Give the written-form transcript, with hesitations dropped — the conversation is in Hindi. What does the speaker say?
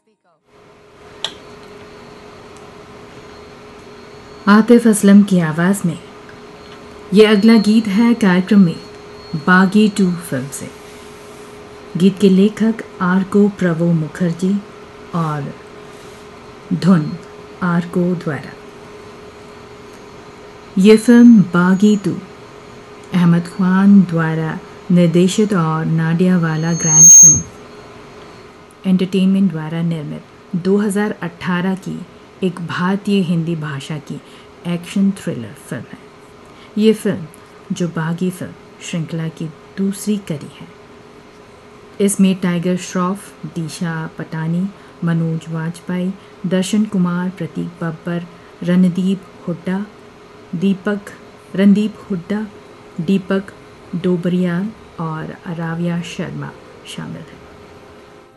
आतिफ असलम की आवाज़ में ये अगला गीत है कार्यक्रम में बागी 2 फिल्म से। गीत के लेखक आर.को. प्रभु मुखर्जी और धुन आर.को. द्वारा। ये फिल्म बागी 2 अहमद खान द्वारा निर्देशित और नाडियावाला ग्रैंडसन एंटरटेनमेंट द्वारा निर्मित 2018 की एक भारतीय हिंदी भाषा की एक्शन थ्रिलर फिल्म है। ये फिल्म जो बागी फिल्म श्रृंखला की दूसरी कड़ी है। इसमें टाइगर श्रॉफ, दिशा पटानी, मनोज वाजपेयी, दर्शन कुमार, प्रतीक बब्बर, रणदीप हुड्डा, दीपक डोबरियाल और अराविया शर्मा शामिल हैं।